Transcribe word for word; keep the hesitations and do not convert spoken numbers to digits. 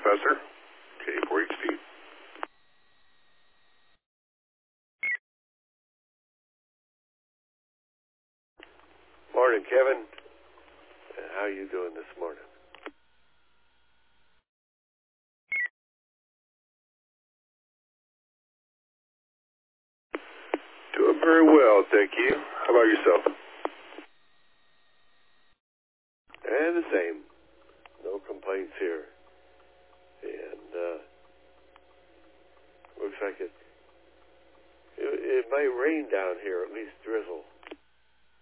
Professor. K four H D. Morning, Kevin. Uh, how you doing this morning? Doing very well, thank you. How about yourself? And the same. No complaints here. And uh, looks like it, it it might rain down here, at least drizzle.